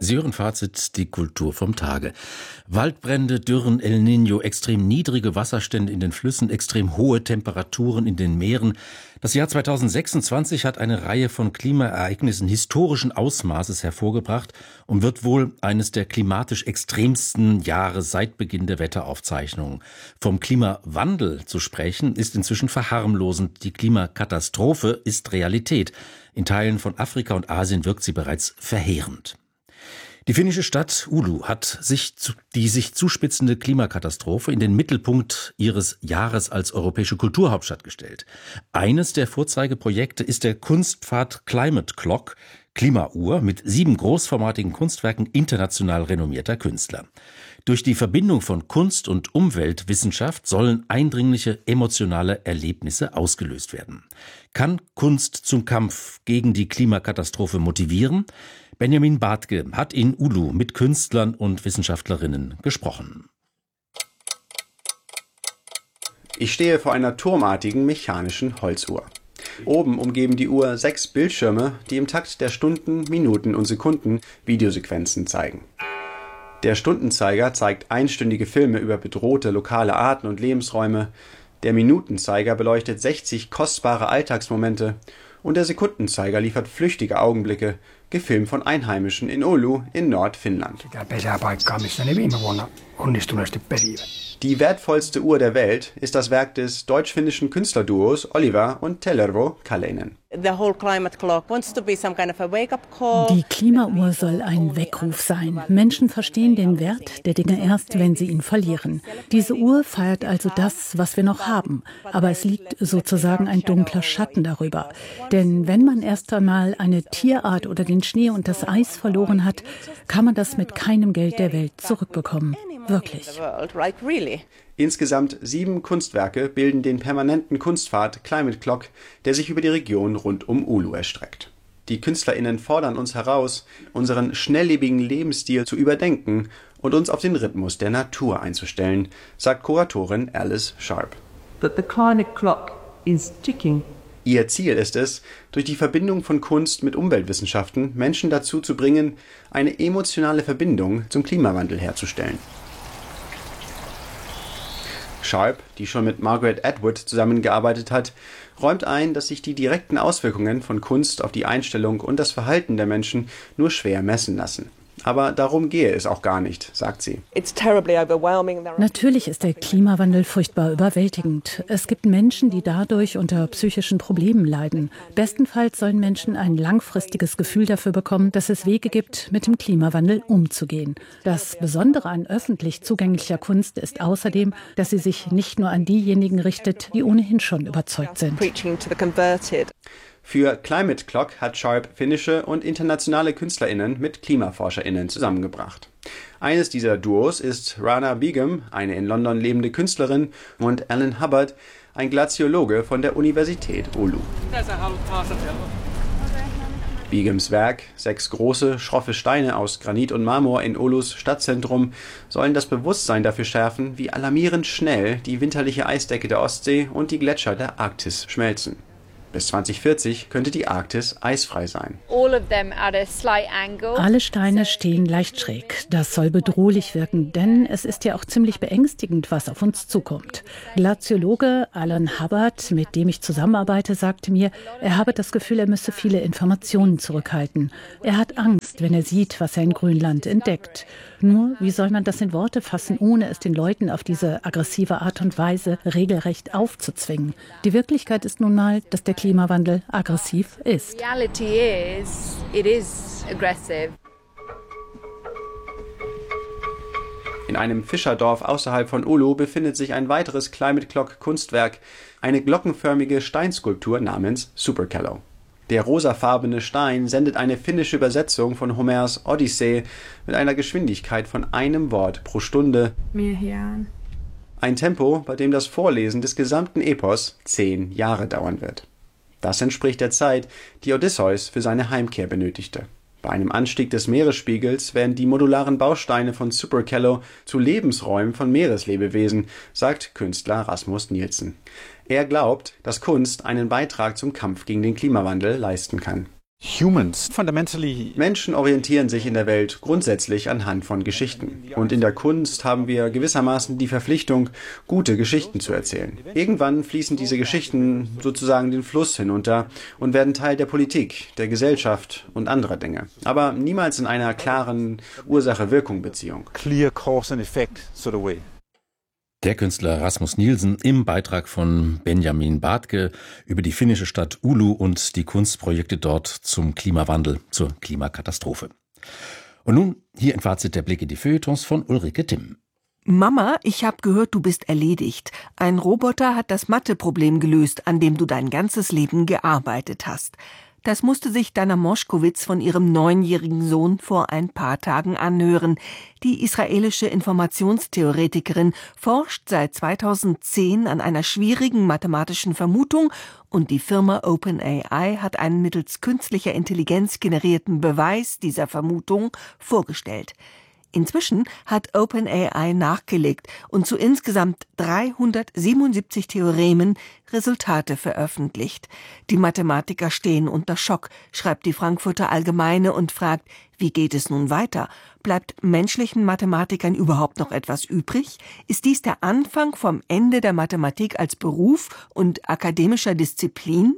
Sie hören Fazit, die Kultur vom Tage. Waldbrände, Dürren, El Niño, extrem niedrige Wasserstände in den Flüssen, extrem hohe Temperaturen in den Meeren. Das Jahr 2026 hat eine Reihe von Klimaereignissen historischen Ausmaßes hervorgebracht und wird wohl eines der klimatisch extremsten Jahre seit Beginn der Wetteraufzeichnungen. Vom Klimawandel zu sprechen, ist inzwischen verharmlosend. Die Klimakatastrophe ist Realität. In Teilen von Afrika und Asien wirkt sie bereits verheerend. Die finnische Stadt Oulu hat die sich zuspitzende Klimakatastrophe in den Mittelpunkt ihres Jahres als europäische Kulturhauptstadt gestellt. Eines der Vorzeigeprojekte ist der Kunstpfad Climate Clock, Klimauhr, mit 7 großformatigen Kunstwerken international renommierter Künstler. Durch die Verbindung von Kunst und Umweltwissenschaft sollen eindringliche emotionale Erlebnisse ausgelöst werden. Kann Kunst zum Kampf gegen die Klimakatastrophe motivieren? Benjamin Bartke hat in Oulu mit Künstlern und Wissenschaftlerinnen gesprochen. Ich stehe vor einer turmartigen mechanischen Holzuhr. Oben umgeben die Uhr 6 Bildschirme, die im Takt der Stunden, Minuten und Sekunden Videosequenzen zeigen. Der Stundenzeiger zeigt einstündige Filme über bedrohte lokale Arten und Lebensräume, der Minutenzeiger beleuchtet 60 kostbare Alltagsmomente und der Sekundenzeiger liefert flüchtige Augenblicke, gefilmt von Einheimischen in Oulu in Nordfinnland. Die wertvollste Uhr der Welt ist das Werk des deutsch-finnischen Künstlerduos Oliver und Tellervo Kalenen. Die Klimauhr soll ein Weckruf sein. Menschen verstehen den Wert der Dinge erst, wenn sie ihn verlieren. Diese Uhr feiert also das, was wir noch haben. Aber es liegt sozusagen ein dunkler Schatten darüber. Denn wenn man erst einmal eine Tierart oder den Schnee und das Eis verloren hat, kann man das mit keinem Geld der Welt zurückbekommen. Wirklich. Insgesamt 7 Kunstwerke bilden den permanenten Kunstpfad Climate Clock, der sich über die Region rund um Oulu erstreckt. Die KünstlerInnen fordern uns heraus, unseren schnelllebigen Lebensstil zu überdenken und uns auf den Rhythmus der Natur einzustellen, sagt Kuratorin Alice Sharp. But the climate clock is ticking. Ihr Ziel ist es, durch die Verbindung von Kunst mit Umweltwissenschaften Menschen dazu zu bringen, eine emotionale Verbindung zum Klimawandel herzustellen. Sharp, die schon mit Margaret Atwood zusammengearbeitet hat, räumt ein, dass sich die direkten Auswirkungen von Kunst auf die Einstellung und das Verhalten der Menschen nur schwer messen lassen. Aber darum gehe es auch gar nicht, sagt sie. Natürlich ist der Klimawandel furchtbar überwältigend. Es gibt Menschen, die dadurch unter psychischen Problemen leiden. Bestenfalls sollen Menschen ein langfristiges Gefühl dafür bekommen, dass es Wege gibt, mit dem Klimawandel umzugehen. Das Besondere an öffentlich zugänglicher Kunst ist außerdem, dass sie sich nicht nur an diejenigen richtet, die ohnehin schon überzeugt sind. Für Climate Clock hat Sharp finnische und internationale KünstlerInnen mit KlimaforscherInnen zusammengebracht. Eines dieser Duos ist Rana Begum, eine in London lebende Künstlerin, und Alan Hubbard, ein Glaziologe von der Universität Oulu. Begums Werk, 6 große, schroffe Steine aus Granit und Marmor in Oulus Stadtzentrum, sollen das Bewusstsein dafür schärfen, wie alarmierend schnell die winterliche Eisdecke der Ostsee und die Gletscher der Arktis schmelzen. Bis 2040 könnte die Arktis eisfrei sein. Alle Steine stehen leicht schräg. Das soll bedrohlich wirken, denn es ist ja auch ziemlich beängstigend, was auf uns zukommt. Glaziologe Alan Hubbard, mit dem ich zusammenarbeite, sagte mir, er habe das Gefühl, er müsse viele Informationen zurückhalten. Er hat Angst, wenn er sieht, was er in Grönland entdeckt. Nur, wie soll man das in Worte fassen, ohne es den Leuten auf diese aggressive Art und Weise regelrecht aufzuzwingen? Die Wirklichkeit ist nun mal, dass der Klimawandel aggressiv ist. In einem Fischerdorf außerhalb von Oulu befindet sich ein weiteres Climate Clock Kunstwerk, eine glockenförmige Steinskulptur namens Superkello. Der rosafarbene Stein sendet eine finnische Übersetzung von Homers Odyssee mit einer Geschwindigkeit von einem Wort pro Stunde. Ein Tempo, bei dem das Vorlesen des gesamten Epos 10 Jahre dauern wird. Das entspricht der Zeit, die Odysseus für seine Heimkehr benötigte. Bei einem Anstieg des Meeresspiegels werden die modularen Bausteine von Superkello zu Lebensräumen von Meereslebewesen, sagt Künstler Rasmus Nielsen. Er glaubt, dass Kunst einen Beitrag zum Kampf gegen den Klimawandel leisten kann. Menschen orientieren sich in der Welt grundsätzlich anhand von Geschichten. Und in der Kunst haben wir gewissermaßen die Verpflichtung, gute Geschichten zu erzählen. Irgendwann fließen diese Geschichten sozusagen den Fluss hinunter und werden Teil der Politik, der Gesellschaft und anderer Dinge. Aber niemals in einer klaren Ursache-Wirkung-Beziehung. Der Künstler Rasmus Nielsen im Beitrag von Benjamin Bartke über die finnische Stadt Oulu und die Kunstprojekte dort zum Klimawandel, zur Klimakatastrophe. Und nun hier ein Fazit der Blick in die Feuilletons von Ulrike Timm. Mama, ich habe gehört, du bist erledigt. Ein Roboter hat das Matheproblem gelöst, an dem du dein ganzes Leben gearbeitet hast. Das musste sich Dana Moschkowitz von ihrem 9-jährigen Sohn vor ein paar Tagen anhören. Die israelische Informationstheoretikerin forscht seit 2010 an einer schwierigen mathematischen Vermutung und die Firma OpenAI hat einen mittels künstlicher Intelligenz generierten Beweis dieser Vermutung vorgestellt. Inzwischen hat OpenAI nachgelegt und zu insgesamt 377 Theoremen Resultate veröffentlicht. Die Mathematiker stehen unter Schock, schreibt die Frankfurter Allgemeine und fragt, wie geht es nun weiter? Bleibt menschlichen Mathematikern überhaupt noch etwas übrig? Ist dies der Anfang vom Ende der Mathematik als Beruf und akademischer Disziplin?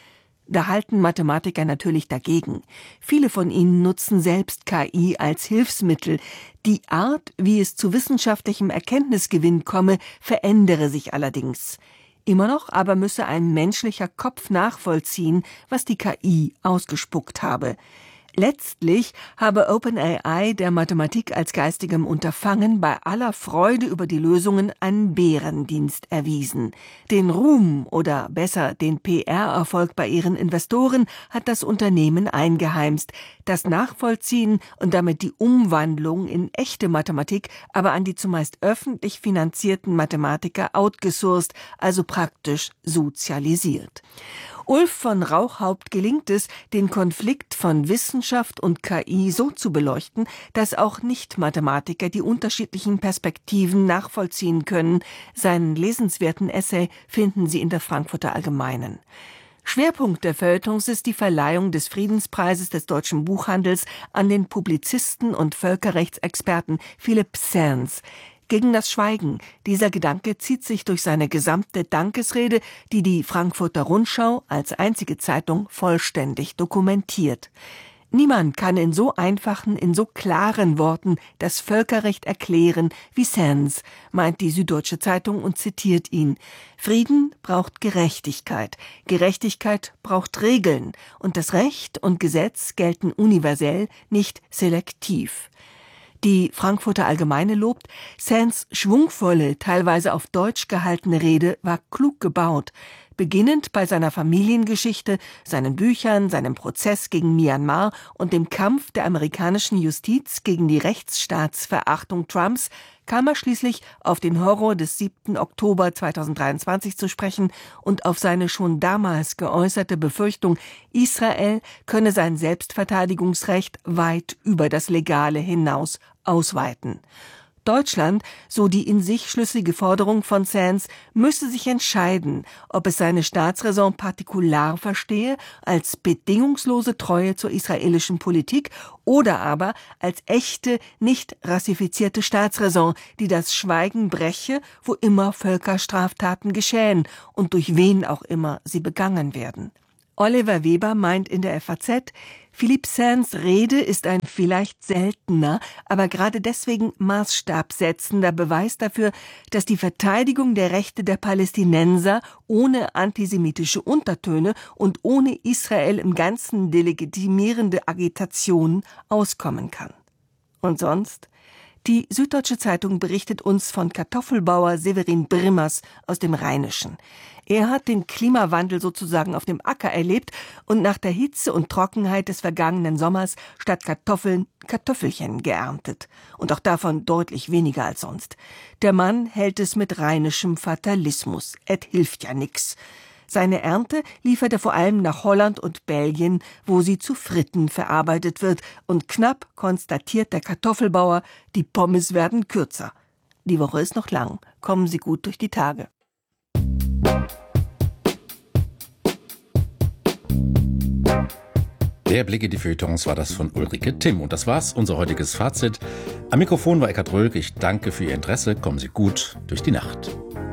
Da halten Mathematiker natürlich dagegen. Viele von ihnen nutzen selbst KI als Hilfsmittel. Die Art, wie es zu wissenschaftlichem Erkenntnisgewinn komme, verändere sich allerdings. Immer noch aber müsse ein menschlicher Kopf nachvollziehen, was die KI ausgespuckt habe. Letztlich habe OpenAI der Mathematik als geistigem Unterfangen bei aller Freude über die Lösungen einen Bärendienst erwiesen. Den Ruhm oder besser den PR-Erfolg bei ihren Investoren hat das Unternehmen eingeheimst. Das Nachvollziehen und damit die Umwandlung in echte Mathematik aber an die zumeist öffentlich finanzierten Mathematiker outgesourced, also praktisch sozialisiert. Ulf von Rauchhaupt gelingt es, den Konflikt von Wissenschaft und KI so zu beleuchten, dass auch Nicht-Mathematiker die unterschiedlichen Perspektiven nachvollziehen können. Seinen lesenswerten Essay finden Sie in der Frankfurter Allgemeinen. Schwerpunkt der Feuilletons ist die Verleihung des Friedenspreises des deutschen Buchhandels an den Publizisten und Völkerrechtsexperten Philipp Sands. Gegen das Schweigen. Dieser Gedanke zieht sich durch seine gesamte Dankesrede, die die Frankfurter Rundschau als einzige Zeitung vollständig dokumentiert. Niemand kann in so einfachen, in so klaren Worten das Völkerrecht erklären wie Sands, meint die Süddeutsche Zeitung und zitiert ihn. Frieden braucht Gerechtigkeit. Gerechtigkeit braucht Regeln. Und das Recht und Gesetz gelten universell, nicht selektiv. Die Frankfurter Allgemeine lobt, Sands schwungvolle, teilweise auf Deutsch gehaltene Rede war klug gebaut. Beginnend bei seiner Familiengeschichte, seinen Büchern, seinem Prozess gegen Myanmar und dem Kampf der amerikanischen Justiz gegen die Rechtsstaatsverachtung Trumps, kam er schließlich auf den Horror des 7. Oktober 2023 zu sprechen und auf seine schon damals geäußerte Befürchtung, Israel könne sein Selbstverteidigungsrecht weit über das Legale hinaus ausweiten. Deutschland, so die in sich schlüssige Forderung von Sands, müsse sich entscheiden, ob es seine Staatsräson partikular verstehe, als bedingungslose Treue zur israelischen Politik oder aber als echte, nicht rassifizierte Staatsräson, die das Schweigen breche, wo immer Völkerstraftaten geschähen und durch wen auch immer sie begangen werden. Oliver Weber meint in der FAZ, Philipp Sands Rede ist ein vielleicht seltener, aber gerade deswegen maßstabsetzender Beweis dafür, dass die Verteidigung der Rechte der Palästinenser ohne antisemitische Untertöne und ohne Israel im Ganzen delegitimierende Agitation auskommen kann. Und sonst? Die Süddeutsche Zeitung berichtet uns von Kartoffelbauer Severin Brimmers aus dem Rheinischen. Er hat den Klimawandel sozusagen auf dem Acker erlebt und nach der Hitze und Trockenheit des vergangenen Sommers statt Kartoffeln Kartoffelchen geerntet. Und auch davon deutlich weniger als sonst. Der Mann hält es mit rheinischem Fatalismus. Et hilft ja nix. Seine Ernte liefert er vor allem nach Holland und Belgien, wo sie zu Fritten verarbeitet wird. Und knapp konstatiert der Kartoffelbauer, die Pommes werden kürzer. Die Woche ist noch lang. Kommen Sie gut durch die Tage. Der Blick in die Feuilletons war das von Ulrike Timm. Und das war's, unser heutiges Fazit. Am Mikrofon war Eckhard Rölk. Ich danke für Ihr Interesse. Kommen Sie gut durch die Nacht.